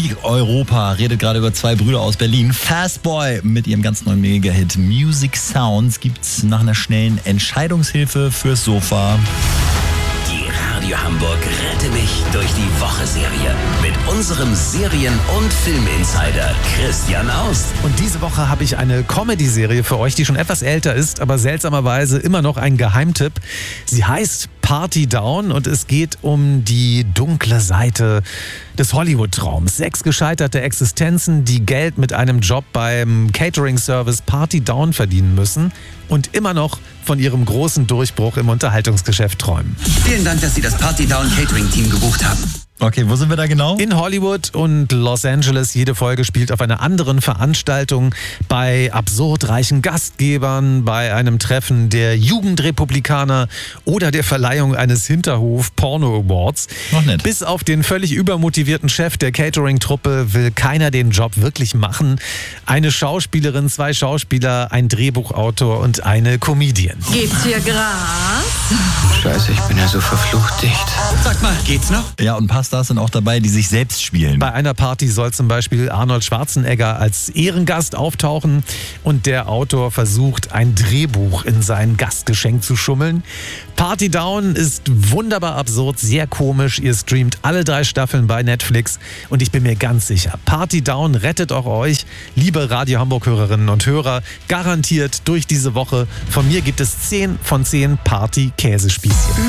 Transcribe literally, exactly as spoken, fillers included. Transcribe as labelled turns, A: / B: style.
A: Musik Europa redet gerade über zwei Brüder aus Berlin. Fastboy mit ihrem ganz neuen Mega-Hit Music Sounds gibt's nach einer schnellen Entscheidungshilfe fürs Sofa.
B: Die Radio Hamburg Rette mich durch die Woche-Serie mit unserem Serien- und Filminsider Christian Aust.
C: Und diese Woche habe ich eine Comedy-Serie für euch, die schon etwas älter ist, aber seltsamerweise immer noch ein Geheimtipp. Sie heißt Party Down und es geht um die dunkle Seite des Hollywood-Traums. Sechs gescheiterte Existenzen, die Geld mit einem Job beim Catering-Service Party Down verdienen müssen und immer noch von ihrem großen Durchbruch im Unterhaltungsgeschäft träumen.
D: Vielen Dank, dass Sie das Party Down Catering Team gebucht haben.
A: Okay, wo sind wir da genau?
C: In Hollywood und Los Angeles. Jede Folge spielt auf einer anderen Veranstaltung, bei absurd reichen Gastgebern, bei einem Treffen der Jugendrepublikaner oder der Verleihung eines Hinterhof-Porno-Awards.
A: Noch nett.
C: Bis auf den völlig übermotivierten Chef der Catering-Truppe will keiner den Job wirklich machen. Eine Schauspielerin, zwei Schauspieler, ein Drehbuchautor und eine Comedian.
E: Gibt's hier Gras?
D: Scheiße, ich bin ja so verflucht dicht. Sag mal, geht's noch?
A: Ja, und ein paar Stars sind auch dabei, die sich selbst spielen.
C: Bei einer Party soll zum Beispiel Arnold Schwarzenegger als Ehrengast auftauchen und der Autor versucht, ein Drehbuch in sein Gastgeschenk zu schummeln. Party Down ist wunderbar absurd, sehr komisch. Ihr streamt alle drei Staffeln bei Netflix und ich bin mir ganz sicher, Party Down rettet auch euch, liebe Radio Hamburg-Hörerinnen und Hörer, garantiert durch diese Woche. Von mir gibt es zehn von zehn Party-Käsespießchen.